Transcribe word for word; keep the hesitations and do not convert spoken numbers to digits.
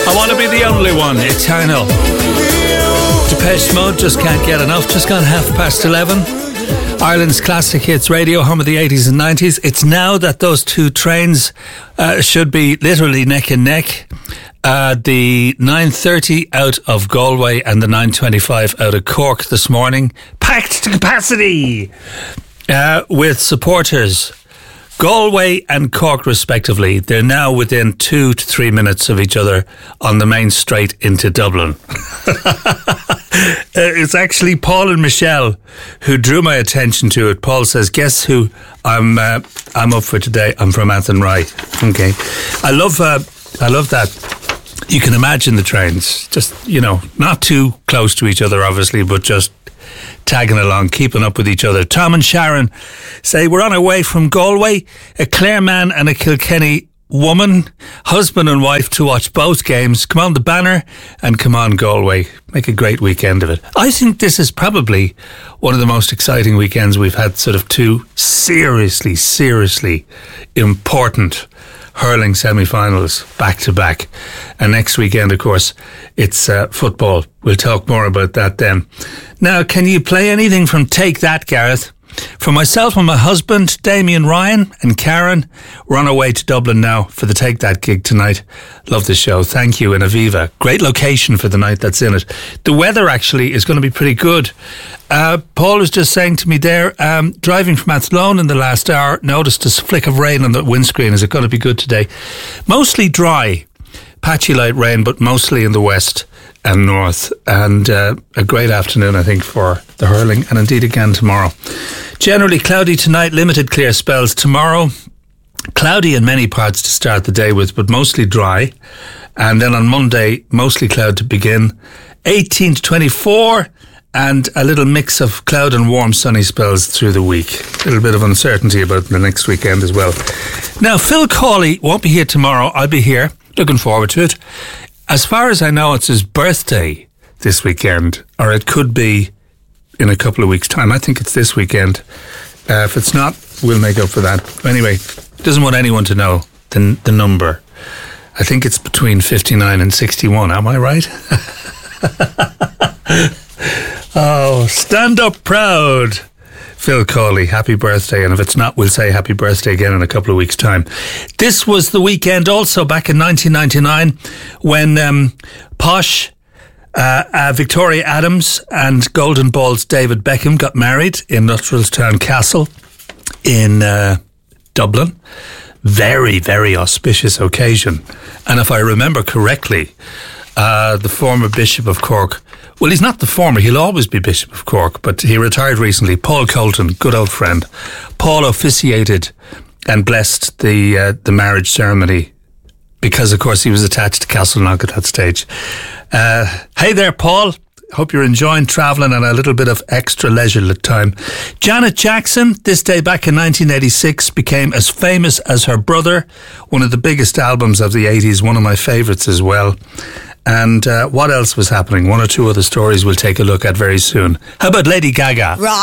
I want to be the only one. Eternal. Depeche Mode, just can't get enough. Just gone half past eleven. Ireland's classic hits radio, home of the eighties and nineties. It's now that those two trains uh, should be literally neck and neck. Uh, the nine thirty out of Galway and the nine twenty-five out of Cork this morning, packed to capacity uh, with supporters. Galway and Cork respectively, they're now within two to three minutes of each other on the main straight into Dublin. It's actually Paul and Michelle who drew my attention to it. Paul says, guess who I'm uh, I'm up for today? I'm from Athenry. Okay. I love uh, I love that. You can imagine the trains, just, you know, not too close to each other, obviously, but just tagging along, keeping up with each other. Tom and Sharon say, we're on our way from Galway, a Clare man and a Kilkenny woman, husband and wife, to watch both games. Come on the banner and come on Galway. Make a great weekend of it. I think this is probably one of the most exciting weekends we've had, sort of two seriously, seriously important hurling semi-finals back to back. And next weekend, of course, it's uh, football. We'll talk more about that then. Now, can you play anything from Take That, Gareth? For myself and my husband, Damien Ryan and Karen, we're on our way to Dublin now for the Take That gig tonight. Love the show. Thank you in Aviva. Great location for the night that's in it. The weather actually is going to be pretty good. Uh, Paul was just saying to me there, um, driving from Athlone in the last hour, noticed a flick of rain on the windscreen. Is it going to be good today? Mostly dry, patchy light rain, but mostly in the west and north, and uh, a great afternoon, I think, for the hurling, and indeed again tomorrow. Generally cloudy tonight, limited clear spells tomorrow. Cloudy in many parts to start the day with, but mostly dry. And then on Monday, mostly cloud to begin. eighteen to twenty-four, and a little mix of cloud and warm sunny spells through the week. A little bit of uncertainty about the next weekend as well. Now, Phil Cawley won't be here tomorrow. I'll be here. Looking forward to it. As far as I know, it's his birthday this weekend, or it could be in a couple of weeks' time. I think it's this weekend. Uh, if it's not, we'll make up for that. Anyway, doesn't want anyone to know the, the number. I think it's between fifty-nine and sixty-one. Am I right? Oh, stand up proud, Phil Cawley. Happy birthday. And if it's not, we'll say happy birthday again in a couple of weeks' time. This was the weekend also back in nineteen ninety-nine when um, Posh, uh, uh, Victoria Adams and Golden Balls David Beckham got married in Luttrellstown Castle in uh, Dublin. Very, very auspicious occasion. And if I remember correctly, uh, the former Bishop of Cork, well, he's not the former, he'll always be Bishop of Cork, but he retired recently, Paul Colton, good old friend. Paul officiated and blessed the uh, the marriage ceremony because, of course, he was attached to Castleknock at that stage. Uh, hey there, Paul. Hope you're enjoying travelling and a little bit of extra leisure time. Janet Jackson, this day back in nineteen eighty-six, became as famous as her brother. One of the biggest albums of the eighties, one of my favourites as well. And uh, what else was happening? One or two other stories we'll take a look at very soon. How about Lady Gaga?